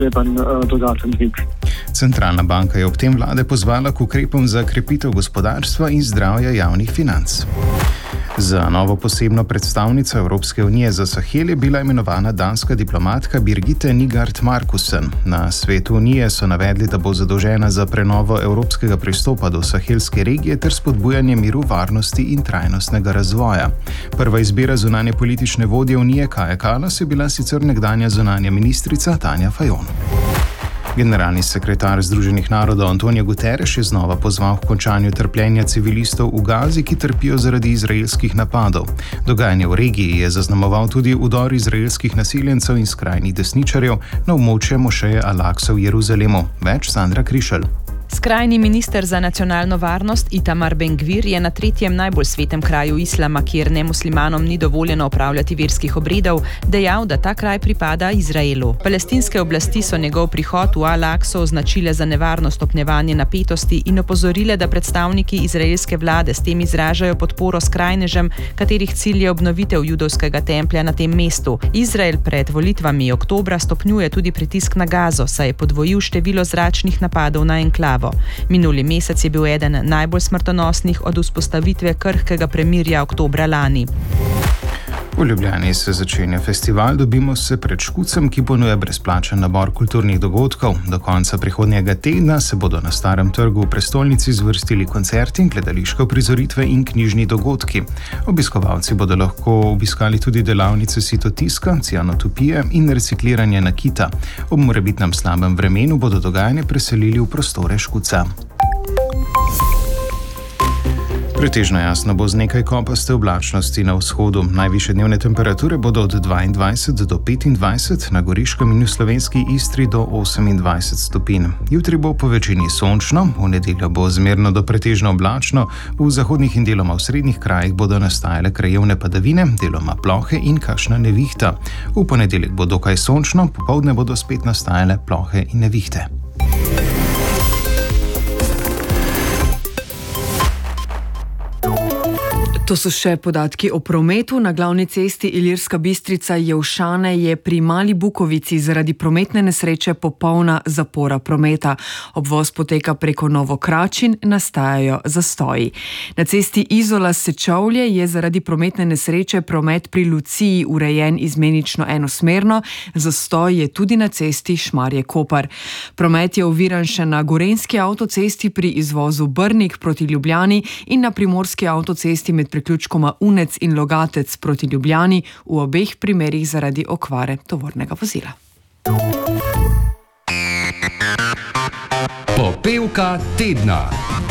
potreben dodaten dvig. Centralna banka je ob tem vlade pozvala k ukrepom za krepitev gospodarstva in zdravja javnih financ. Za novo posebno predstavnico Evropske unije za Sahel je bila imenovana danska diplomatka Birgitte Nygaard Markussen. Na Svetu unije so navedli, da bo zadolžena za prenovo evropskega pristopa do sahelske regije ter spodbujanje miru, varnosti in trajnostnega razvoja. Prva izbira zunanje politične vodje unije Kaja Kallas je bila sicer nekdanja zunanja ministrica Tanja Fajon. Generalni sekretar Združenih narodov Antonio Guterres je znova pozval k končanju trpljenja civilistov v Gazi, ki trpijo zaradi izraelskih napadov. Dogajanje v regiji je zaznamoval tudi vdor izraelskih nasiljencev in skrajnih desničarjev na območje mošeje Al-Aqsa v Jeruzalemu. Več Sandra Krišelj. Skrajni minister za nacionalno varnost Itamar Ben-Gvir je na tretjem najbolj svetem kraju islama, kjer nemuslimanom ni dovoljeno opravljati verskih obredov, dejal, da ta kraj pripada Izraelu. Palestinske oblasti so njegov prihod v Al-Aqso označile za nevarno stopnjevanje napetosti in opozorile, da predstavniki izraelske vlade s tem izražajo podporo skrajnežem, katerih cilj je obnovitev judovskega templja na tem mestu. Izrael pred volitvami oktobra stopnjuje tudi pritisk na Gazo, saj je podvojil število zračnih napadov na enklavo. Minuli mesec je bil eden najbolj smrtonosnih od vzpostavitve krhkega premirja oktobra lani. V Ljubljani se začenja festival Dobimo se pred Škucem, ki ponuja brezplačen nabor kulturnih dogodkov. Do konca prihodnjega tedna se bodo na Starem trgu v prestolnici zvrstili koncerti, gledališke uprizoritve in knjižni dogodki. Obiskovalci bodo lahko obiskali tudi delavnice sitotiska, cianotopije in recikliranje nakita. Ob morebitnem slabem vremenu bodo dogajanje preselili v prostore Škuca. Pretežno jasno bo z nekaj kopaste oblačnosti na vzhodu. Najvišje dnevne temperature bodo od 22 do 25, na Goriškem in v slovenski Istri do 28 stopinj. Jutri bo po večini sončno, v nedeljo bo zmerno do pretežno oblačno, v zahodnih in deloma v srednjih krajih bodo nastajale krajevne padavine, deloma plohe in kakšna nevihta. V ponedeljek bo dokaj sončno, popoldne bodo spet nastajale plohe in nevihte. To so še podatki o prometu. Na glavni cesti Ilirska Bistrica-Jelšane je pri Mali Bukovici zaradi prometne nesreče popolna zapora prometa. Obvoz poteka preko Novokračin, nastajajo zastoji. Na cesti Izola-Sečovlje je zaradi prometne nesreče promet pri Luciji urejen izmenično enosmerno, zastoj je tudi na cesti Šmarje-Kopar. Promet je oviran še na Gorenjski avtocesti pri izvozu Brnik proti Ljubljani in na Primorski avtocesti med priključkoma Unec in Logatec proti Ljubljani, v obeh primerih zaradi okvare tovornega vozila. Popevka tedna.